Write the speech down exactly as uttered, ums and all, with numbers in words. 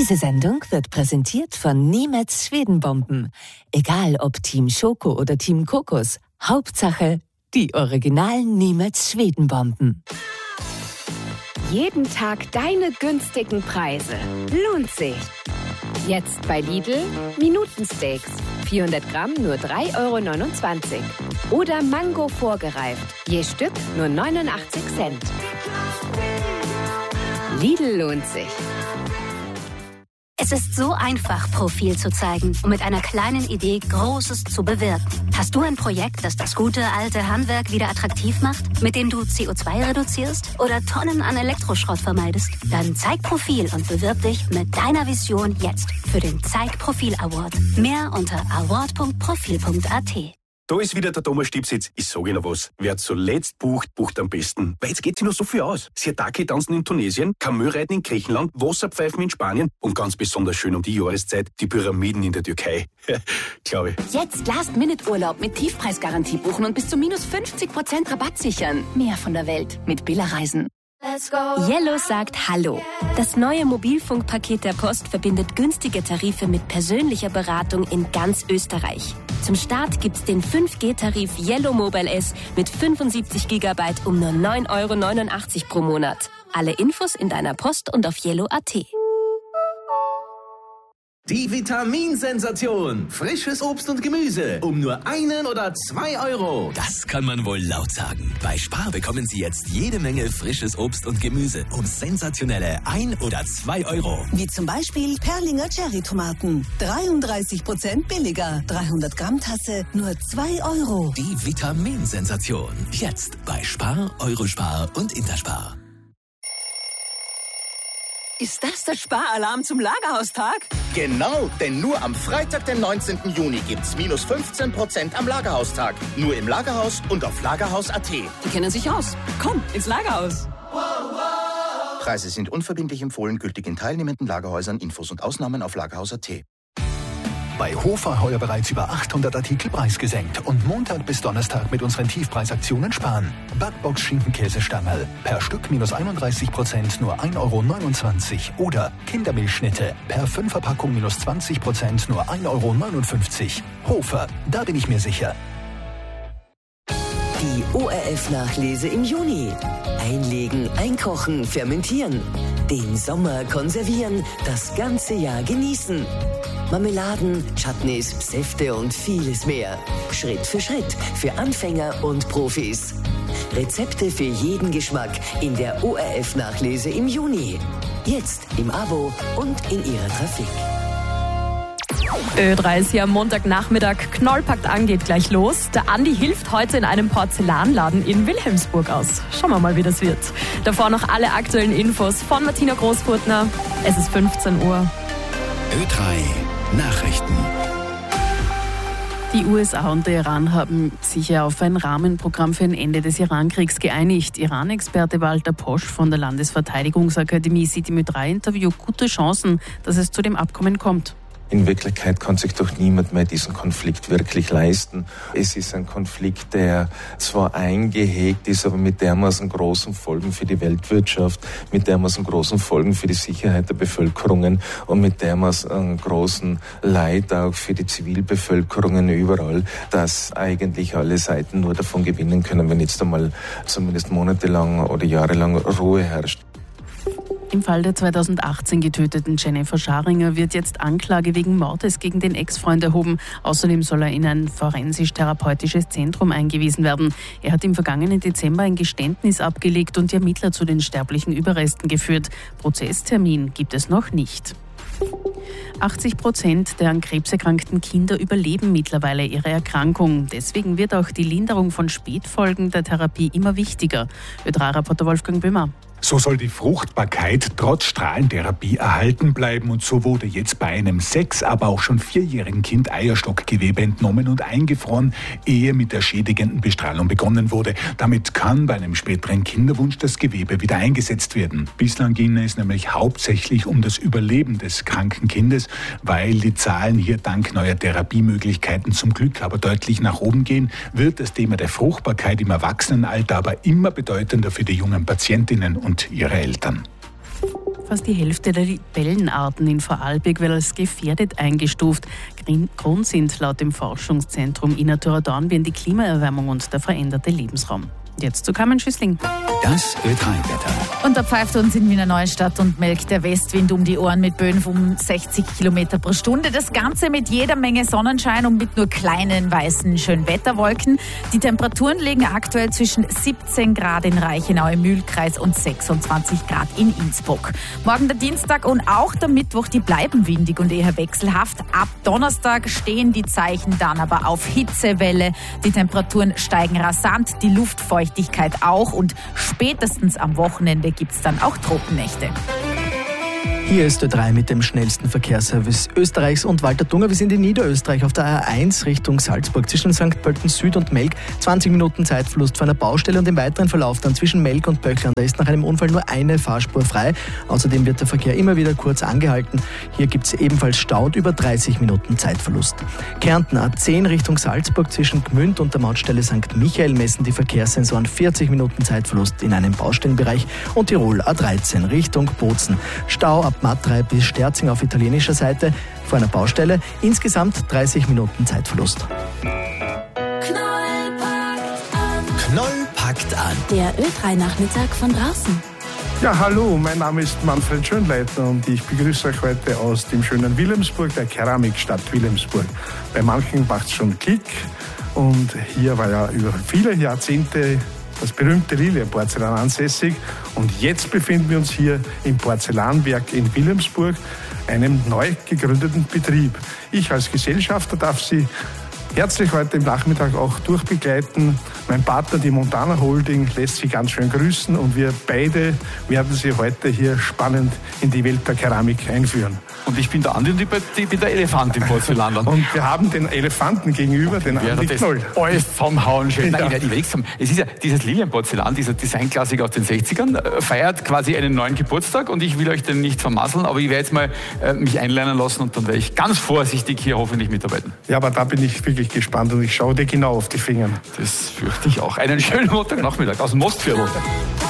Diese Sendung wird präsentiert von Nemets Schwedenbomben. Egal ob Team Schoko oder Team Kokos, Hauptsache die originalen Nemets Schwedenbomben. Jeden Tag deine günstigen Preise. Lohnt sich. Jetzt bei Lidl Minutensteaks. vierhundert Gramm nur drei Euro neunundzwanzig. Oder Mango vorgereift. Je Stück nur neunundachtzig Cent. Lidl lohnt sich. Es ist so einfach, Profil zu zeigen und mit einer kleinen Idee Großes zu bewirken. Hast du ein Projekt, das das gute alte Handwerk wieder attraktiv macht, mit dem du C O zwei reduzierst oder Tonnen an Elektroschrott vermeidest? Dann zeig Profil und bewirb dich mit deiner Vision jetzt für den Zeig Profil Award. Mehr unter award punkt profil punkt a t. Da ist wieder der Thomas Stipsitz. Ich sage Ihnen was. Wer zuletzt bucht, bucht am besten. Weil jetzt geht sich noch so viel aus. Siatake tanzen in Tunesien, Kamelreiten in Griechenland, Wasserpfeifen in Spanien und ganz besonders schön um die Jahreszeit die Pyramiden in der Türkei. Glaube ich. Jetzt Last-Minute-Urlaub mit Tiefpreisgarantie buchen und bis zu minus fünfzig Prozent Rabatt sichern. Mehr von der Welt mit Billa Reisen. Yellow sagt Hallo. Das neue Mobilfunkpaket der Post verbindet günstige Tarife mit persönlicher Beratung in ganz Österreich. Zum Start gibt's den fünf G Tarif Yellow Mobile S mit fünfundsiebzig Gigabyte um nur neun Euro neunundachtzig pro Monat. Alle Infos in deiner Post und auf yellow punkt a t. Die Vitaminsensation. Frisches Obst und Gemüse um nur einen oder zwei Euro. Das kann man wohl laut sagen. Bei Spar bekommen Sie jetzt jede Menge frisches Obst und Gemüse um sensationelle ein oder zwei Euro. Wie zum Beispiel Perlinger Cherry-Tomaten. dreiunddreißig Prozent billiger. dreihundert Gramm Tasse nur zwei Euro. Die Vitaminsensation. Jetzt bei Spar, Eurospar und Interspar. Ist das der Sparalarm zum Lagerhaustag? Genau, denn nur am Freitag, den neunzehnten Juni, gibt's minus fünfzehn Prozent am Lagerhaustag. Nur im Lagerhaus und auf lagerhaus punkt a t. Die kennen sich aus. Komm, ins Lagerhaus. Preise sind unverbindlich empfohlen, gültig in teilnehmenden Lagerhäusern. Infos und Ausnahmen auf lagerhaus punkt a t. Bei Hofer heuer bereits über achthundert Artikel preisgesenkt und Montag bis Donnerstag mit unseren Tiefpreisaktionen sparen. Backbox Schinkenkäsestangerl per Stück minus einunddreißig Prozent nur ein Euro neunundzwanzig oder Kindermilchschnitte per Fünferpackung minus zwanzig Prozent nur ein Euro neunundfünfzig. Hofer, da bin ich mir sicher. Die O R F-Nachlese im Juni. Einlegen, einkochen, fermentieren. Den Sommer konservieren, das ganze Jahr genießen. Marmeladen, Chutneys, Säfte und vieles mehr. Schritt für Schritt für Anfänger und Profis. Rezepte für jeden Geschmack in der O R F-Nachlese im Juni. Jetzt im Abo und in Ihrer Trafik. Ö drei ist hier am Montagnachmittag. Knollpackt an, geht gleich los. Der Andi hilft heute in einem Porzellanladen in Wilhelmsburg aus. Schauen wir mal, wie das wird. Davor noch alle aktuellen Infos von Martina Großfurtner. Es ist fünfzehn Uhr. Ö drei Nachrichten. Die U S A und der Iran haben sich ja auf ein Rahmenprogramm für ein Ende des Irankriegs geeinigt. Iran-Experte Walter Posch von der Landesverteidigungsakademie sieht im Ö drei Interview gute Chancen, dass es zu dem Abkommen kommt. In Wirklichkeit kann sich doch niemand mehr diesen Konflikt wirklich leisten. Es ist ein Konflikt, der zwar eingehegt ist, aber mit dermaßen großen Folgen für die Weltwirtschaft, mit dermaßen großen Folgen für die Sicherheit der Bevölkerungen und mit dermaßen großen Leid auch für die Zivilbevölkerungen überall, dass eigentlich alle Seiten nur davon gewinnen können, wenn jetzt einmal zumindest monatelang oder jahrelang Ruhe herrscht. Im Fall der zweitausendachtzehn getöteten Jennifer Scharinger wird jetzt Anklage wegen Mordes gegen den Ex-Freund erhoben. Außerdem soll er in ein forensisch-therapeutisches Zentrum eingewiesen werden. Er hat im vergangenen Dezember ein Geständnis abgelegt und die Ermittler zu den sterblichen Überresten geführt. Prozesstermin gibt es noch nicht. achtzig Prozent der an Krebs erkrankten Kinder überleben mittlerweile ihre Erkrankung. Deswegen wird auch die Linderung von Spätfolgen der Therapie immer wichtiger. Ö drei Reporter Wolfgang Böhmer. So soll die Fruchtbarkeit trotz Strahlentherapie erhalten bleiben und so wurde jetzt bei einem sechs-, aber auch schon vierjährigen Kind Eierstockgewebe entnommen und eingefroren, ehe mit der schädigenden Bestrahlung begonnen wurde. Damit kann bei einem späteren Kinderwunsch das Gewebe wieder eingesetzt werden. Bislang ging es nämlich hauptsächlich um das Überleben des kranken Kindes, weil die Zahlen hier dank neuer Therapiemöglichkeiten zum Glück aber deutlich nach oben gehen, wird das Thema der Fruchtbarkeit im Erwachsenenalter aber immer bedeutender für die jungen Patientinnen und ihre Eltern. Fast die Hälfte der Libellenarten in Vorarlberg wird als gefährdet eingestuft. Grund sind laut dem Forschungszentrum Inatura Dornbirn die Klimaerwärmung und der veränderte Lebensraum. Jetzt zu Carmen Schüssling. Das Ö drei Wetter. Und da pfeift uns in Wiener Neustadt und melkt der Westwind um die Ohren mit Böen von sechzig Kilometer pro Stunde. Das Ganze mit jeder Menge Sonnenschein und mit nur kleinen weißen Schönwetterwolken. Die Temperaturen liegen aktuell zwischen siebzehn Grad in Reichenau im Mühlkreis und sechsundzwanzig Grad in Innsbruck. Morgen der Dienstag und auch der Mittwoch, die bleiben windig und eher wechselhaft. Ab Donnerstag stehen die Zeichen dann aber auf Hitzewelle. Die Temperaturen steigen rasant, die Luftfeuchtigkeit auch und spätestens am Wochenende gibt es dann auch Trocennächte. Hier ist Ö drei mit dem schnellsten Verkehrsservice Österreichs und Walter Dunger. Wir sind in Niederösterreich auf der A eins Richtung Salzburg zwischen Sankt Pölten Süd und Melk. zwanzig Minuten Zeitverlust vor einer Baustelle und im weiteren Verlauf dann zwischen Melk und Böcklern. Da ist nach einem Unfall nur eine Fahrspur frei. Außerdem wird der Verkehr immer wieder kurz angehalten. Hier gibt es ebenfalls Stau und über dreißig Minuten Zeitverlust. Kärnten A zehn Richtung Salzburg zwischen Gmünd und der Mautstelle Sankt Michael messen die Verkehrssensoren vierzig Minuten Zeitverlust in einem Baustellenbereich. Und Tirol A dreizehn Richtung Bozen. Stau ab Matrei bis Sterzing auf italienischer Seite vor einer Baustelle. Insgesamt dreißig Minuten Zeitverlust. Knoll packt an. Der Ö drei Nachmittag von draußen. Ja, hallo, mein Name ist Manfred Schönleitner und ich begrüße euch heute aus dem schönen Wilhelmsburg, der Keramikstadt Wilhelmsburg. Bei manchen macht es schon Klick und hier war ja über viele Jahrzehnte das berühmte Lilienporzellan ansässig und jetzt befinden wir uns hier im Porzellanwerk in Wilhelmsburg, einem neu gegründeten Betrieb. Ich als Gesellschafter darf Sie herzlich heute im Nachmittag auch durchbegleiten. Mein Partner, die Montana Holding, lässt Sie ganz schön grüßen und wir beide werden Sie heute hier spannend in die Welt der Keramik einführen. Und ich bin der Andi und ich bin der Elefant im Porzellanland. Und wir haben den Elefanten gegenüber, den Andi Knoll. Alles vom Hauen schön. Ja. Nein, ich überleg's haben. Es ist ja dieses Lilienporzellan, dieser Designklassiker aus den sechzigern, feiert quasi einen neuen Geburtstag und ich will euch den nicht vermasseln, aber ich werde jetzt mal äh, mich einlernen lassen und dann werde ich ganz vorsichtig hier hoffentlich mitarbeiten. Ja, aber da bin ich wirklich gespannt und ich schaue dir genau auf die Finger. Das fürchte ich auch. Einen schönen Montagnachmittag aus dem Mostviertel.